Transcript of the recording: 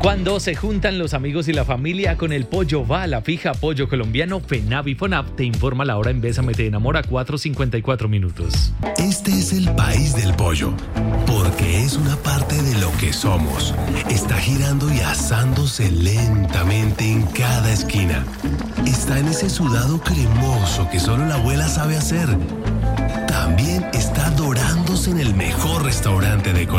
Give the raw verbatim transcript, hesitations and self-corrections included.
Cuando se juntan los amigos y la familia con el pollo va a la fija. Pollo colombiano FENAV y FONAV te informa la hora en Bésame te enamora, cuatro cincuenta y cuatro minutos. Este es el país del pollo, porque es una parte de lo que somos. Está girando y asándose lentamente en cada esquina. Está en ese sudado cremoso que solo la abuela sabe hacer. También está dorándose en el mejor restaurante de Colombia.